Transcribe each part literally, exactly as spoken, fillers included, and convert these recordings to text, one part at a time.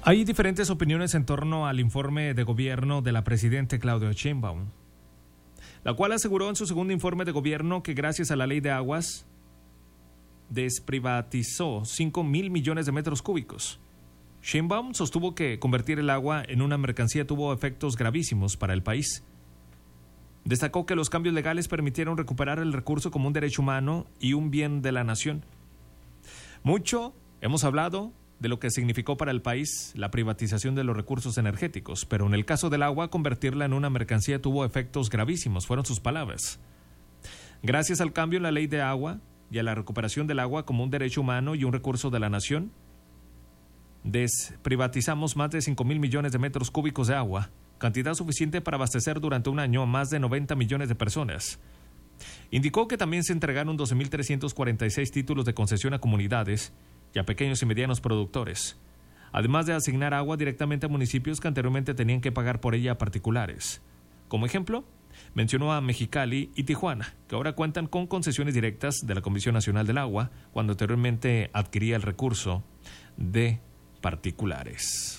Hay diferentes opiniones en torno al informe de gobierno de la presidenta Claudia Sheinbaum, la cual aseguró en su segundo informe de gobierno que gracias a la ley de aguas desprivatizó cinco mil millones de metros cúbicos. Sheinbaum sostuvo que convertir el agua en una mercancía tuvo efectos gravísimos para el país. Destacó que los cambios legales permitieron recuperar el recurso como un derecho humano y un bien de la nación. Mucho hemos hablado de lo que significó para el país la privatización de los recursos energéticos, pero en el caso del agua, convertirla en una mercancía tuvo efectos gravísimos, fueron sus palabras. Gracias al cambio en la ley de agua y a la recuperación del agua como un derecho humano y un recurso de la nación, desprivatizamos más de cinco mil millones de metros cúbicos de agua, cantidad suficiente para abastecer durante un año a más de noventa millones de personas. Indicó que también se entregaron doce mil trescientos cuarenta y seis títulos de concesión a comunidades y a pequeños y medianos productores, además de asignar agua directamente a municipios que anteriormente tenían que pagar por ella a particulares. Como ejemplo, mencionó a Mexicali y Tijuana, que ahora cuentan con concesiones directas de la Comisión Nacional del Agua, cuando anteriormente adquiría el recurso de particulares.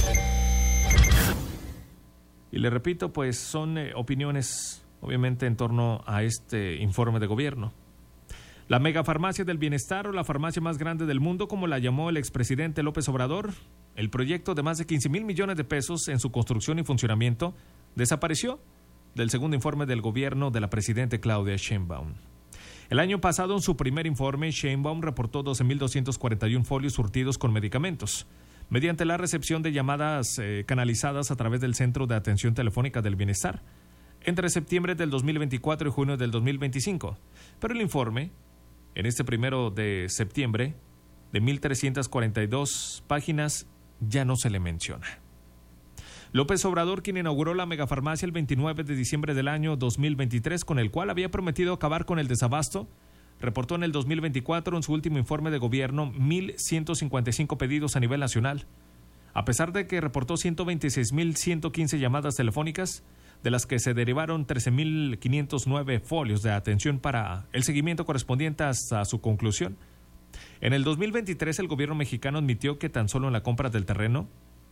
Y le repito, pues son eh, opiniones, obviamente, en torno a este informe de gobierno. La megafarmacia del bienestar, o la farmacia más grande del mundo, como la llamó el expresidente López Obrador, el proyecto de más de quince mil millones de pesos en su construcción y funcionamiento, desapareció del segundo informe del gobierno de la presidenta Claudia Sheinbaum. El año pasado, en su primer informe, Sheinbaum reportó doce mil doscientos cuarenta y uno folios surtidos con medicamentos, mediante la recepción de llamadas eh, canalizadas a través del Centro de Atención Telefónica del Bienestar, entre septiembre del dos mil veinticuatro y junio del dos mil veinticinco. Pero el informe, en este primero de septiembre, de mil trescientas cuarenta y dos páginas, ya no se le menciona. López Obrador, quien inauguró la megafarmacia el veintinueve de diciembre del año dos mil veintitrés, con el cual había prometido acabar con el desabasto, reportó en el dos mil veinticuatro, en su último informe de gobierno, mil ciento cincuenta y cinco pedidos a nivel nacional. A pesar de que reportó ciento veintiséis mil ciento quince llamadas telefónicas, de las que se derivaron trece mil quinientos nueve folios de atención para el seguimiento correspondiente hasta su conclusión. En el dos mil veintitrés, el gobierno mexicano admitió que tan solo en la compra del terreno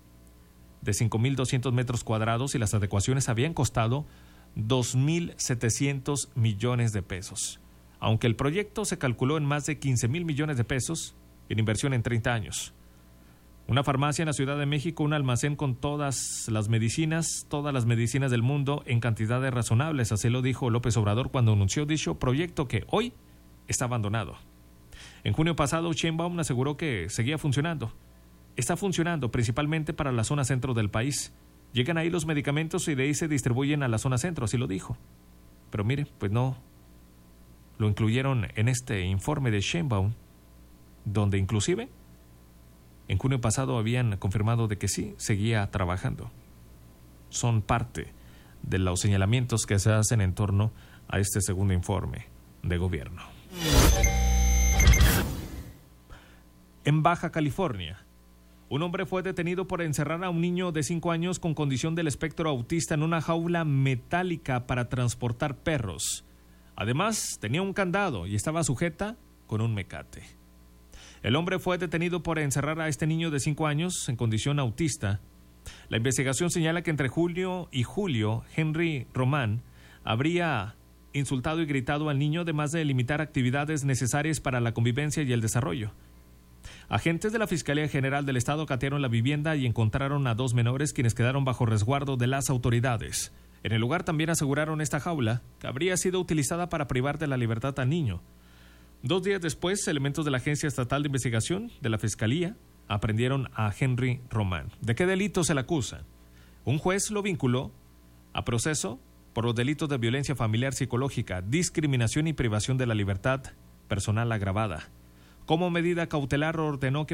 de cinco mil doscientos metros cuadrados y las adecuaciones habían costado dos mil setecientos millones de pesos, aunque el proyecto se calculó en más de quince mil millones de pesos en inversión en treinta años. Una farmacia en la Ciudad de México, un almacén con todas las medicinas, todas las medicinas del mundo en cantidades razonables, así lo dijo López Obrador cuando anunció dicho proyecto que hoy está abandonado. En junio pasado, Sheinbaum aseguró que seguía funcionando. Está funcionando principalmente para la zona centro del país. Llegan ahí los medicamentos y de ahí se distribuyen a la zona centro, así lo dijo. Pero mire, pues no lo incluyeron en este informe de Sheinbaum, donde inclusive en junio pasado habían confirmado de que sí, seguía trabajando. Son parte de los señalamientos que se hacen en torno a este segundo informe de gobierno. En Baja California, un hombre fue detenido por encerrar a un niño de cinco años con condición del espectro autista en una jaula metálica para transportar perros. Además, tenía un candado y estaba sujeta con un mecate. El hombre fue detenido por encerrar a este niño de cinco años en condición autista. La investigación señala que entre julio y julio, Henry Román habría insultado y gritado al niño, además de limitar actividades necesarias para la convivencia y el desarrollo. Agentes de la Fiscalía General del Estado catearon la vivienda y encontraron a dos menores quienes quedaron bajo resguardo de las autoridades. En el lugar también aseguraron esta jaula que habría sido utilizada para privar de la libertad al niño. Dos días después, elementos de la Agencia Estatal de Investigación de la Fiscalía aprendieron a Henry Román. ¿De qué delito se le acusa? Un juez lo vinculó a proceso por los delitos de violencia familiar psicológica, discriminación y privación de la libertad personal agravada. Como medida cautelar, ordenó que